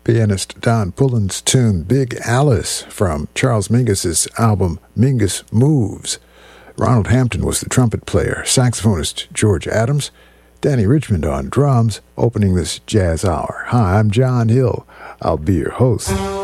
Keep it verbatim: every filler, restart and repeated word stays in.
pianist Don Pullen's tune Big Alice from Charles Mingus's album Mingus Moves. Ronald Hampton was the trumpet player, saxophonist George Adams, Danny Richmond on drums, opening this jazz hour. Hi, I'm John Hill. I'll be your host.